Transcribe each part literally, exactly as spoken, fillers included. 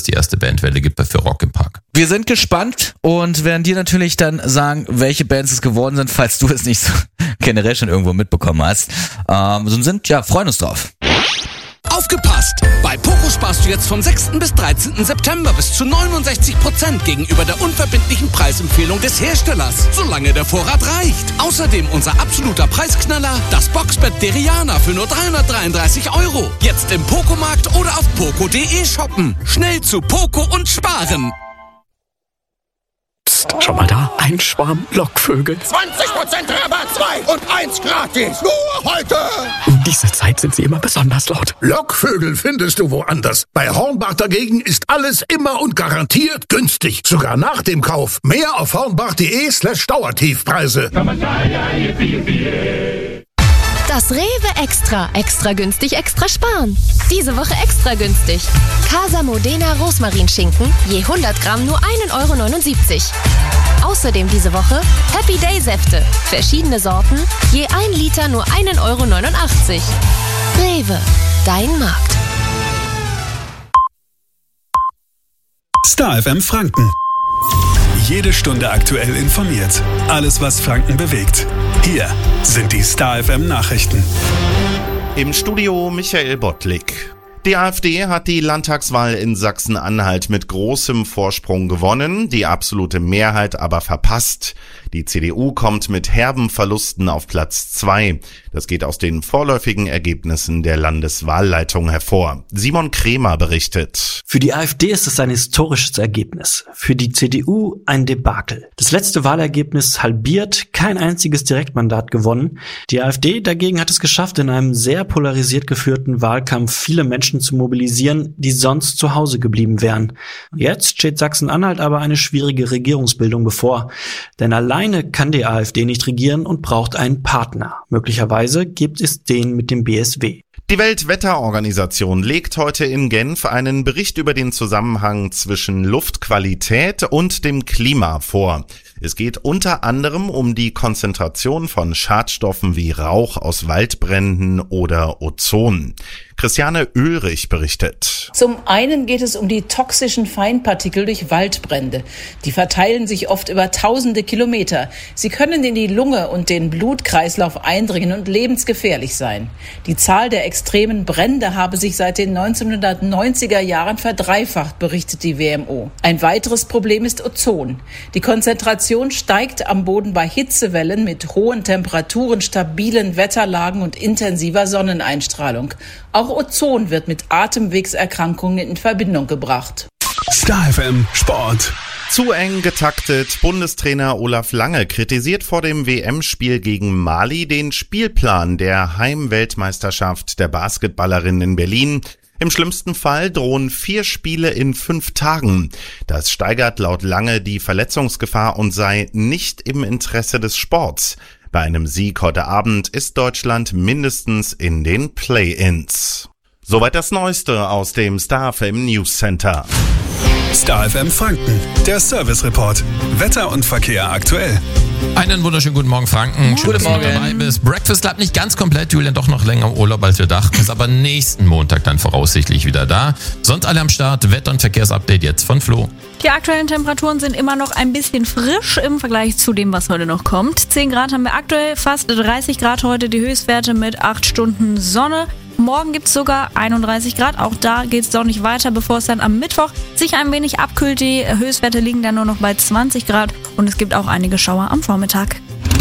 die erste Bandwelle gibt für Rock im Park. Wir sind gespannt und werden dir natürlich dann sagen, welche Bands es geworden sind, falls du es nicht so generell schon irgendwo mitbekommen hast. Ähm, so sind, ja, freuen uns drauf. Aufgepasst! Bei Poco sparst du jetzt vom sechsten bis dreizehnten September bis zu neunundsechzig Prozent gegenüber der unverbindlichen Preisempfehlung des Herstellers, solange der Vorrat reicht. Außerdem unser absoluter Preisknaller, das Boxbett Deriana für nur dreihundertdreiunddreißig Euro. Jetzt im Poco-Markt oder auf poco punkt de shoppen. Schnell zu Poco und sparen! Psst, schau mal da, ein Schwarm Lockvögel. zwanzig Prozent Rabatt, zwei und eins gratis. Nur heute. Um diese Zeit sind sie immer besonders laut. Lockvögel findest du woanders. Bei Hornbach dagegen ist alles immer und garantiert günstig. Sogar nach dem Kauf. Mehr auf hornbach.de slash Dauertiefpreise. Das Rewe Extra. Extra günstig, extra sparen. Diese Woche extra günstig. Casa Modena Rosmarinschinken, je hundert Gramm nur ein Euro neunundsiebzig. Außerdem diese Woche Happy Day Säfte. Verschiedene Sorten, je ein Liter nur ein Euro neunundachtzig. Rewe, dein Markt. Star F M Franken. Jede Stunde aktuell informiert. Alles, was Franken bewegt. Hier sind die Star F M Nachrichten. Im Studio Michael Bottlik. Die AfD hat die Landtagswahl in Sachsen-Anhalt mit großem Vorsprung gewonnen, die absolute Mehrheit aber verpasst. Die C D U kommt mit herben Verlusten auf Platz zwei. Das geht aus den vorläufigen Ergebnissen der Landeswahlleitung hervor. Simon Kremer berichtet. Für die AfD ist es ein historisches Ergebnis. Für die C D U ein Debakel. Das letzte Wahlergebnis halbiert, kein einziges Direktmandat gewonnen. Die AfD dagegen hat es geschafft, in einem sehr polarisiert geführten Wahlkampf viele Menschen zu mobilisieren, die sonst zu Hause geblieben wären. Jetzt steht Sachsen-Anhalt aber eine schwierige Regierungsbildung bevor. Denn allein Alleine kann die AfD nicht regieren und braucht einen Partner. Möglicherweise gibt es den mit dem B S W. Die Weltwetterorganisation legt heute in Genf einen Bericht über den Zusammenhang zwischen Luftqualität und dem Klima vor. Es geht unter anderem um die Konzentration von Schadstoffen wie Rauch aus Waldbränden oder Ozon. Christiane Oehlrich berichtet. Zum einen geht es um die toxischen Feinpartikel durch Waldbrände. Die verteilen sich oft über tausende Kilometer. Sie können in die Lunge und den Blutkreislauf eindringen und lebensgefährlich sein. Die Zahl der extremen Brände habe sich seit den neunzehnhundertneunziger Jahren verdreifacht, berichtet die W M O. Ein weiteres Problem ist Ozon. Die Konzentration steigt am Boden bei Hitzewellen mit hohen Temperaturen, stabilen Wetterlagen und intensiver Sonneneinstrahlung. Auch Ozon wird mit Atemwegserkrankungen in Verbindung gebracht. Star F M Sport. Zu eng getaktet. Bundestrainer Olaf Lange kritisiert vor dem W M-Spiel gegen Mali den Spielplan der Heimweltmeisterschaft der Basketballerinnen in Berlin. Im schlimmsten Fall drohen vier Spiele in fünf Tagen. Das steigert laut Lange die Verletzungsgefahr und sei nicht im Interesse des Sports. Bei einem Sieg heute Abend ist Deutschland mindestens in den Play-ins. Soweit das Neueste aus dem Star F M News Center. Star F M Franken, der Service Report. Wetter und Verkehr aktuell. Einen wunderschönen guten Morgen, Franken. Schön, dass du dabei bist. Breakfast Club nicht ganz komplett, Julian doch noch länger im Urlaub, als wir dachten, ist aber nächsten Montag dann voraussichtlich wieder da. Sonst alle am Start, Wetter- und Verkehrsupdate jetzt von Flo. Die aktuellen Temperaturen sind immer noch ein bisschen frisch im Vergleich zu dem, was heute noch kommt. zehn Grad haben wir aktuell, fast dreißig Grad heute, die Höchstwerte mit acht Stunden Sonne. Morgen gibt es sogar einunddreißig Grad, auch da geht es sonnig weiter, bevor es dann am Mittwoch sich ein wenig abkühlt. Die Höchstwerte liegen dann nur noch bei zwanzig Grad und es gibt auch einige Schauer am Vormittag.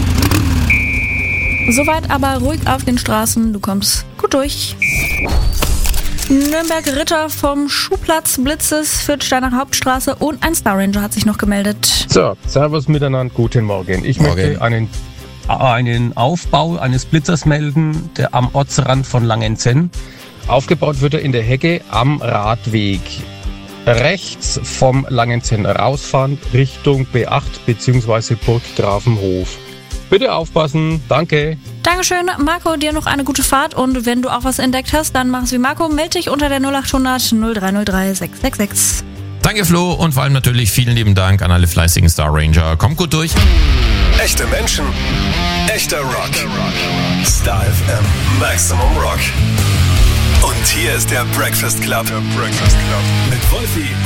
Soweit aber ruhig auf den Straßen, du kommst gut durch. Nürnberg-Ritter vom Schuhplatz, Blitzes, Fürthsteiner Hauptstraße und ein Star Ranger hat sich noch gemeldet. So, servus miteinander, guten Morgen. Ich Morgen. möchte einen, einen Aufbau eines Blitzers melden, der am Ortsrand von Langenzenn. Aufgebaut wird er in der Hecke am Radweg. Rechts vom Langenzenn rausfahren Richtung B acht bzw. Burggrafenhof. Bitte aufpassen, danke. Dankeschön, Marco, dir noch eine gute Fahrt und wenn du auch was entdeckt hast, dann mach's wie Marco, melde dich unter der null acht hundert null drei null drei sechs sechs sechs. Danke Flo und vor allem natürlich vielen lieben Dank an alle fleißigen Star Ranger. Kommt gut durch. Echte Menschen, echter Rock. Star F M Maximum Rock. Und hier ist der Breakfast Club. Der Breakfast Club. Mit Wolfi und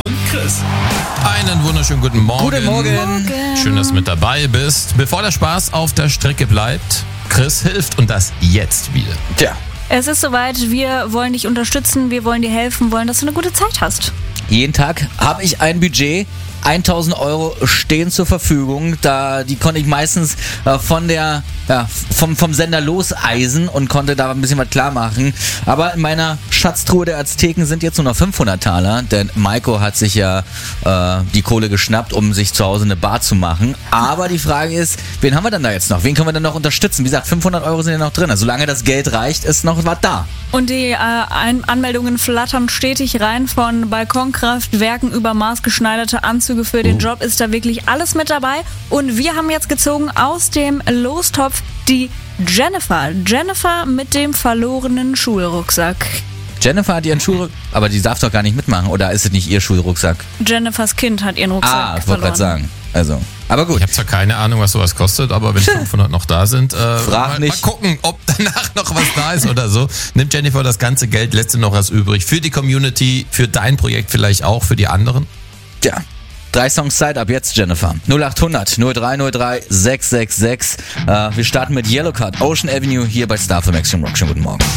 Service. Einen wunderschönen guten Morgen. Guten Morgen. Morgen. Schön, dass du mit dabei bist. Bevor der Spaß auf der Strecke bleibt, Chris hilft und das jetzt wieder. Tja, Es ist soweit, wir wollen dich unterstützen, wir wollen dir helfen, wollen, dass du eine gute Zeit hast. jeden Tag habe ich ein Budget. tausend Euro stehen zur Verfügung. Da, die konnte ich meistens äh, von der, ja, vom, vom Sender loseisen und konnte da ein bisschen was klar machen. Aber in meiner Schatztruhe der Azteken sind jetzt nur noch fünfhundert Taler, denn Maiko hat sich ja äh, die Kohle geschnappt, um sich zu Hause eine Bar zu machen. Aber die Frage ist, wen haben wir denn da jetzt noch? Wen können wir denn noch unterstützen? Wie gesagt, fünfhundert Euro sind ja noch drin. Also solange das Geld reicht, ist noch was da. Und die äh, Ein- Anmeldungen flattern stetig rein, von Balkonkraftwerken über maßgeschneiderte Anzüge für den Job ist da wirklich alles mit dabei. Und wir haben jetzt gezogen aus dem Lostopf die Jennifer. Jennifer mit dem verlorenen Schulrucksack. Jennifer hat ihren Schulrucksack, aber die darf doch gar nicht mitmachen, oder ist es nicht ihr Schulrucksack? Jennifers Kind hat ihren Rucksack Ah, ich wollte verloren. gerade sagen. Also, aber gut. Ich habe zwar keine Ahnung, was sowas kostet, aber wenn fünfhundert noch da sind, äh, Frag mal, nicht. mal gucken, ob danach noch was da ist oder so. Nimmt Jennifer das ganze Geld, lässt sie noch was übrig für die Community, für dein Projekt vielleicht auch, für die anderen? Tja, drei Songs Zeit ab jetzt, Jennifer. null achthundert null drei null drei sechs sechs sechs. Äh, wir starten mit Yellowcard, Ocean Avenue hier bei Star F M Action Rock. Schönen guten Morgen.